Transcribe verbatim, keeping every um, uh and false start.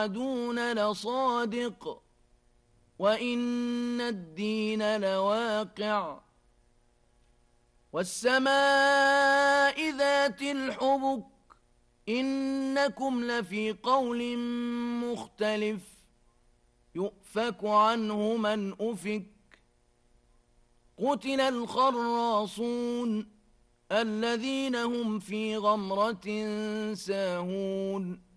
توعدون لصادق وإن الدين لواقع والسماء ذات الحبك إنكم لفي قول مختلف يؤفك عنه من أفك قتل الخراصون الذين هم في غمرة ساهون